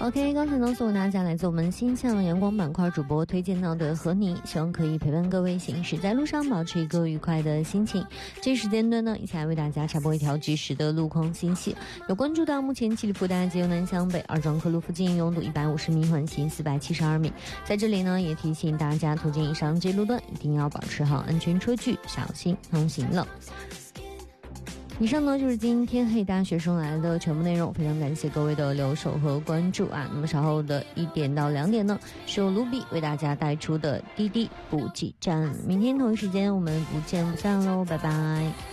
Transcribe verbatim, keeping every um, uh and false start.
OK， 刚才呢送给大家来自我们新向阳光板块主播推荐到的和你，希望可以陪伴各位行驶在路上，保持一个愉快的心情。这时间段呢，一起来为大家插播一条即时的路况信息。有关注到目前七里铺大街由南向北二庄科路附近拥堵一百五十米，缓行四百七十二米。在这里呢，也提醒大家途经以上这路段一定要保持好安全车距，小心通行了。以上呢就是今天黑大学生来的全部内容，非常感谢各位的留守和关注啊。那么稍后的一点到两点呢，是由卢比为大家带出的滴滴补给站。明天同一时间我们不见不散喽，拜拜。